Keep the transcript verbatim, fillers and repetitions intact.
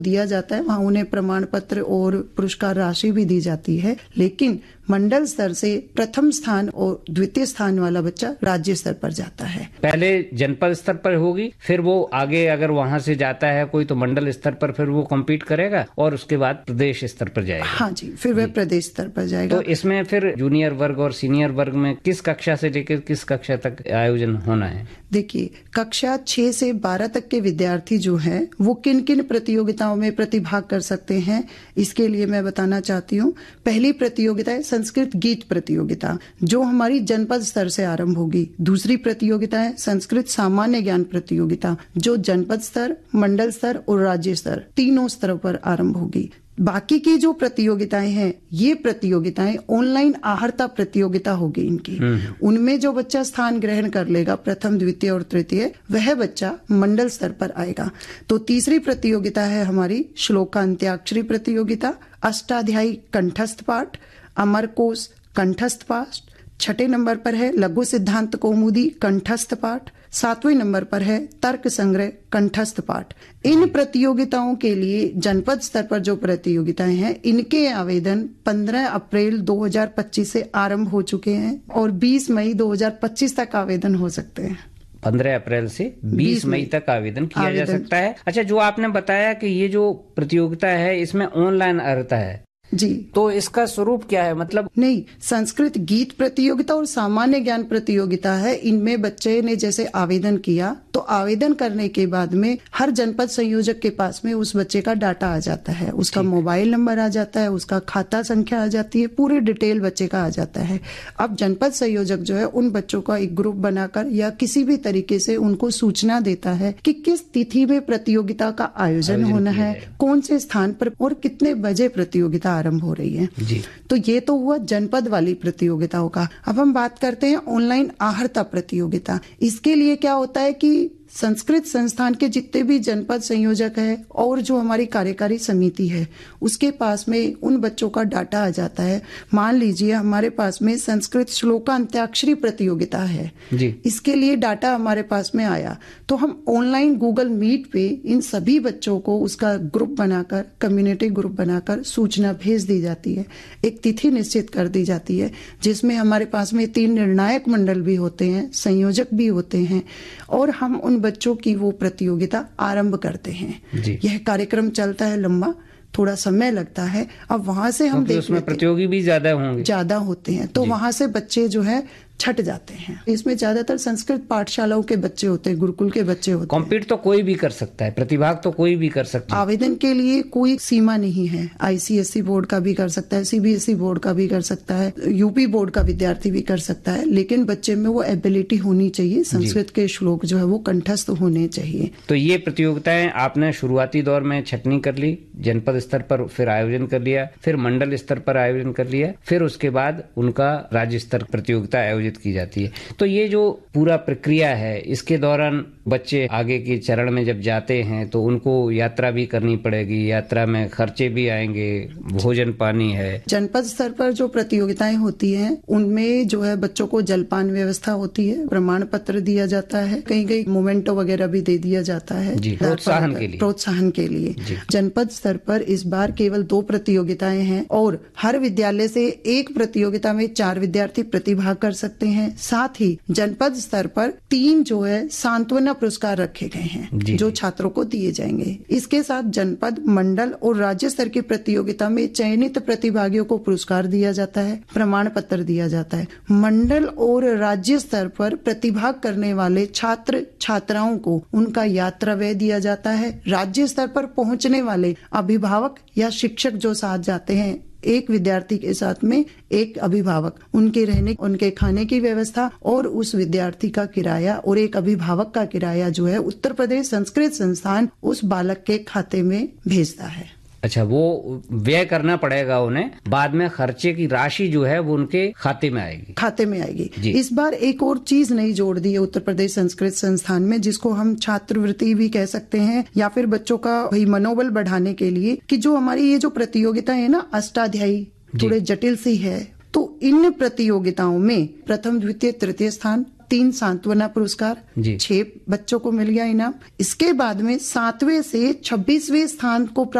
दिया जाता है, वहाँ उन्हें प्रमाण पत्र और पुरस्कार राशि भी दी जाती है। लेकिन मंडल स्तर से प्रथम स्थान और द्वितीय स्थान वाला बच्चा राज्य स्तर पर जाता है। पहले जनपद स्तर पर होगी, फिर वो आगे अगर वहाँ से जाता है कोई तो मंडल स्तर पर फिर वो कम्पीट करेगा और उसके बाद प्रदेश स्तर पर जाएगा। हाँ जी, फिर वह प्रदेश स्तर पर जाएगा। तो इसमें फिर जूनियर वर्ग और सीनियर वर्ग में किस कक्षा से लेकर किस कक्षा तक आयोजन होना है? देखिए, कक्षा छह से बारह तक के विद्यार्थी जो हैं वो किन किन प्रतियोगिताओं में प्रतिभाग कर सकते हैं, इसके लिए मैं बताना चाहती हूँ। पहली प्रतियोगिता है संस्कृत गीत प्रतियोगिता, जो हमारी जनपद स्तर से आरंभ होगी। दूसरी प्रतियोगिता है संस्कृत सामान्य ज्ञान प्रतियोगिता, जो जनपद स्तर, मंडल स्तर और राज्य स्तर तीनों स्तरों पर आरंभ होगी। बाकी की जो प्रतियोगिताएं हैं, ये प्रतियोगिताएं ऑनलाइन आहर्ता प्रतियोगिता होगी इनकी। उनमें जो बच्चा स्थान ग्रहण कर लेगा प्रथम, द्वितीय और तृतीय, वह बच्चा मंडल स्तर पर आएगा। तो तीसरी प्रतियोगिता है हमारी श्लोकांत्याक्षरी प्रतियोगिता, अष्टाध्यायी कंठस्थ पाठ, अमर कोश कंठस्थ पाठ। छठे नंबर पर है लघु सिद्धांत कौमुदी कंठस्थ पाठ। सातवें नंबर पर है तर्क संग्रह कंठस्थ पाठ। इन प्रतियोगिताओं के लिए जनपद स्तर पर जो प्रतियोगिताएं हैं, इनके आवेदन पंद्रह अप्रैल दो हज़ार पच्चीस से आरंभ हो चुके हैं और बीस मई दो हज़ार पच्चीस तक आवेदन हो सकते हैं। पंद्रह अप्रैल से बीस मई तक आवेदन किया आवेदन। जा सकता है। अच्छा, जो आपने बताया कि ये जो प्रतियोगिता है इसमें ऑनलाइन अर्हता है जी, तो इसका स्वरूप क्या है? मतलब नहीं, संस्कृत गीत प्रतियोगिता और सामान्य ज्ञान प्रतियोगिता है। इनमें बच्चे ने जैसे आवेदन किया तो आवेदन करने के बाद में हर जनपद संयोजक के पास में उस बच्चे का डाटा आ जाता है, उसका मोबाइल नंबर आ जाता है, उसका खाता संख्या आ जाती है, पूरी डिटेल बच्चे का आ जाता है। अब जनपद संयोजक जो है उन बच्चों का एक ग्रुप बनाकर या किसी भी तरीके से उनको सूचना देता है कि किस तिथि में प्रतियोगिता का आयोजन होना है, कौन से स्थान पर और कितने बजे प्रतियोगिता आरंभ हो रही है जी। तो ये तो हुआ जनपद वाली प्रतियोगिताओं का। अब हम बात करते हैं ऑनलाइन आहर्ता प्रतियोगिता। इसके लिए क्या होता है कि संस्कृत संस्थान के जितने भी जनपद संयोजक है और जो हमारी कार्यकारी समिति है, उसके पास में उन बच्चों का डाटा आ जाता है। मान लीजिए हमारे पास में संस्कृत श्लोकांत्याक्षरी प्रतियोगिता है जी। इसके लिए डाटा हमारे पास में आया तो हम ऑनलाइन गूगल मीट पे इन सभी बच्चों को उसका ग्रुप बनाकर, कम्युनिटी ग्रुप बनाकर सूचना भेज दी जाती है। एक तिथि निश्चित कर दी जाती है जिसमें हमारे पास में तीन निर्णायक मंडल भी होते हैं, संयोजक भी होते हैं और हम उन बच्चों की वो प्रतियोगिता आरंभ करते हैं। यह कार्यक्रम चलता है लंबा, थोड़ा समय लगता है। अब वहां से हम देख उसमें प्रतियोगी भी ज्यादा होंगे, ज्यादा होते हैं, तो वहां से बच्चे जो है छट जाते हैं। इसमें ज्यादातर संस्कृत पाठशालाओं के बच्चे होते हैं, गुरुकुल के बच्चे होते हैं। कॉम्पीट तो कोई भी कर सकता है, प्रतिभाग तो कोई भी कर सकता है। आवेदन के लिए कोई सीमा नहीं है। आईसीएसई बोर्ड का भी कर सकता है, सीबीएसई बोर्ड का भी कर सकता है, यूपी बोर्ड का विद्यार्थी भी कर सकता है, लेकिन बच्चे में वो एबिलिटी होनी चाहिए, संस्कृत के श्लोक जो है वो कंठस्थ होने चाहिए। तो ये प्रतियोगिताएं आपने शुरुआती दौर में छटनी कर ली, जनपद स्तर पर फिर आयोजन कर लिया, फिर मंडल स्तर पर आयोजन कर लिया, फिर उसके बाद उनका राज्य स्तर प्रतियोगिता आयोजित की जाती है। तो ये जो पूरा प्रक्रिया है, इसके दौरान बच्चे आगे के चरण में जब जाते हैं तो उनको यात्रा भी करनी पड़ेगी, यात्रा में खर्चे भी आएंगे, भोजन पानी है। जनपद स्तर पर जो प्रतियोगिताएं होती हैं उनमें जो है बच्चों को जलपान व्यवस्था होती है, प्रमाण पत्र दिया जाता है, कहीं कहीं मोमेंटो वगैरह भी दे दिया जाता है प्रोत्साहन के लिए प्रोत्साहन के लिए जनपद स्तर पर इस बार केवल दो प्रतियोगिताएं हैं और हर विद्यालय से एक प्रतियोगिता में चार विद्यार्थी प्रतिभाग कर सकते हैं। साथ ही जनपद स्तर पर तीन जो है सांत्वना पुरस्कार रखे गए हैं जो छात्रों को दिए जाएंगे। इसके साथ जनपद, मंडल और राज्य स्तर की प्रतियोगिता में चयनित प्रतिभागियों को पुरस्कार दिया जाता है, प्रमाण पत्र दिया जाता है। मंडल और राज्य स्तर पर प्रतिभाग करने वाले छात्र छात्राओं को उनका यात्रा व्यय दिया जाता है। राज्य स्तर पर पहुंचने वाले अभिभावक या शिक्षक जो साथ जाते हैं, एक विद्यार्थी के साथ में एक अभिभावक, उनके रहने, उनके खाने की व्यवस्था और उस विद्यार्थी का किराया और एक अभिभावक का किराया जो है उत्तर प्रदेश संस्कृत संस्थान उस बालक के खाते में भेजता है। अच्छा, वो व्यय करना पड़ेगा उन्हें, बाद में खर्चे की राशि जो है वो उनके खाते में आएगी खाते में आएगी। इस बार एक और चीज नई जोड़ दी है उत्तर प्रदेश संस्कृत संस्थान में, जिसको हम छात्रवृत्ति भी कह सकते हैं या फिर बच्चों का भाई मनोबल बढ़ाने के लिए, कि जो हमारी ये जो प्रतियोगिता है ना अष्टाध्यायी, थोड़े जटिल सी है, तो इन प्रतियोगिताओं में प्रथम, द्वितीय, तृतीय स्थान तीन सांत्वना पुरस्कार, छह बच्चों को मिल गया इनाम। इसके बाद में सातवें से छब्बीसवें स्थान को